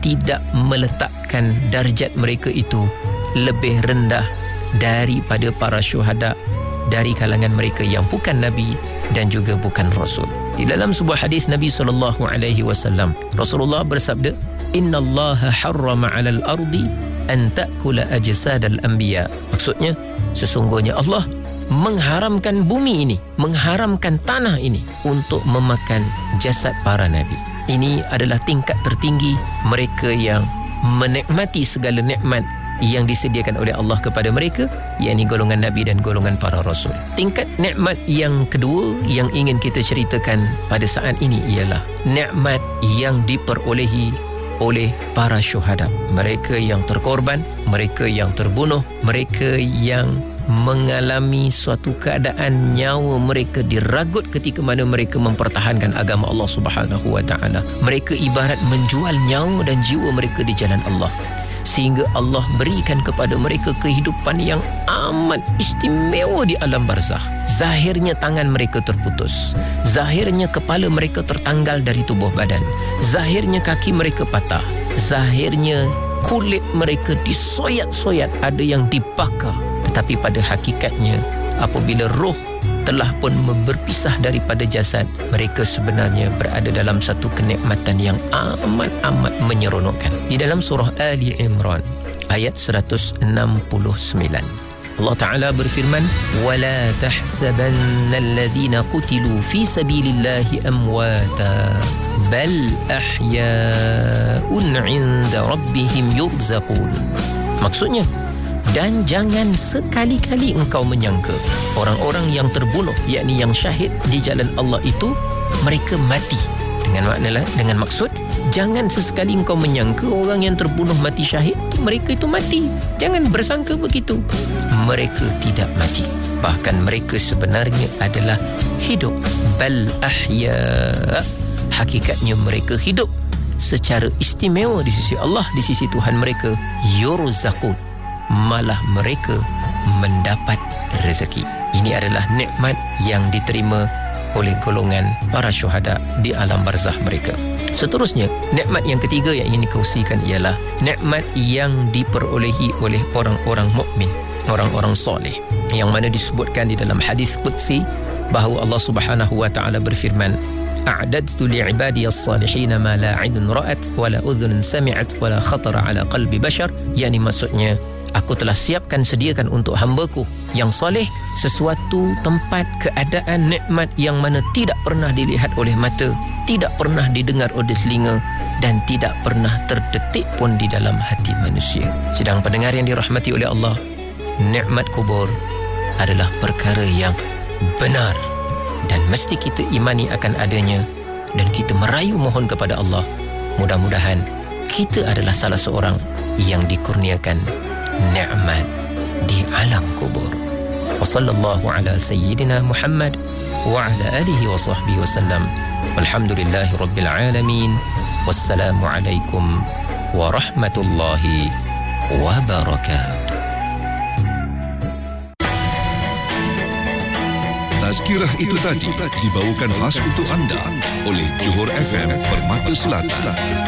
tidak meletakkan darjat mereka itu lebih rendah daripada para syuhada dari kalangan mereka yang bukan Nabi dan juga bukan Rasul. Di dalam sebuah hadis Nabi SAW, Rasulullah bersabda, Inna Allaha harrama 'alal ardi an ta'kula ajsadal anbiya. Maksudnya, sesungguhnya Allah mengharamkan bumi ini, mengharamkan tanah ini untuk memakan jasad para nabi. Ini adalah tingkat tertinggi mereka yang menikmati segala nikmat yang disediakan oleh Allah kepada mereka, yakni golongan nabi dan golongan para rasul. Tingkat nikmat yang kedua yang ingin kita ceritakan pada saat ini ialah nikmat yang diperolehi oleh para syuhada, mereka yang terkorban, mereka yang terbunuh, mereka yang mengalami suatu keadaan nyawa mereka diragut ketika mana mereka mempertahankan agama Allah Subhanahu wa taala. Mereka ibarat menjual nyawa dan jiwa mereka di jalan Allah, sehingga Allah berikan kepada mereka kehidupan yang amat istimewa di alam barzakh. Zahirnya tangan mereka terputus, zahirnya kepala mereka tertanggal dari tubuh badan, zahirnya kaki mereka patah, zahirnya kulit mereka disoyat-soyat, ada yang dibakar. Tetapi pada hakikatnya, apabila roh telah pun berpisah daripada jasad, mereka sebenarnya berada dalam satu kenikmatan yang amat-amat menyeronokkan. Di dalam surah Ali Imran ayat 169, Allah Ta'ala berfirman, وَلَا تَحْسَبَنَّ الَّذِينَ قُتِلُوا فِي سَبِيلِ اللَّهِ أَمْوَاتًا بَلْ أَحْيَاءٌ عِنْدَ رَبِّهِمْ يُرْزَقُونَ. Maksudnya, dan jangan sekali-kali engkau menyangka orang-orang yang terbunuh, yakni yang syahid di jalan Allah itu, mereka mati. Dengan maksud, jangan sesekali engkau menyangka orang yang terbunuh mati syahid, mereka itu mati. Jangan bersangka begitu. Mereka tidak mati. Bahkan mereka sebenarnya adalah hidup. Bal ahya. Hakikatnya mereka hidup secara istimewa di sisi Allah, di sisi Tuhan mereka. Yurzaqun. Malah mereka mendapat rezeki. Ini adalah nikmat yang diterima oleh golongan para syuhada di alam barzakh mereka. Seterusnya, nikmat yang ketiga yang ingin dikongsikan ialah nikmat yang diperolehi oleh orang-orang mukmin, orang-orang soleh, yang mana disebutkan di dalam hadis qudsi bahawa Allah Subhanahu wa taala berfirman, a'dadtu li'ibadi as-salihin ma la 'ainun ra'at wa la udhunun sami'at wa la khatara 'ala qalbi bashar. Yani maksudnya, aku telah sediakan untuk hambaku yang soleh sesuatu tempat, keadaan, nikmat yang mana tidak pernah dilihat oleh mata, tidak pernah didengar oleh telinga, dan tidak pernah terdetik pun di dalam hati manusia. Sedang pendengar yang dirahmati oleh Allah, nikmat kubur adalah perkara yang benar dan mesti kita imani akan adanya, dan kita merayu mohon kepada Allah, mudah-mudahan kita adalah salah seorang yang dikurniakan nikmat di alam kubur. Wa sallallahu ala sayyidina Muhammad wa ala alihi wa sahbihi wa sallam. Walhamdulillahi rabbil alamin. Wassalamu alaikum warahmatullahi wabarakatuh. Tazkirah itu tadi dibawakan khas untuk anda oleh Johor FM Permata Selatan.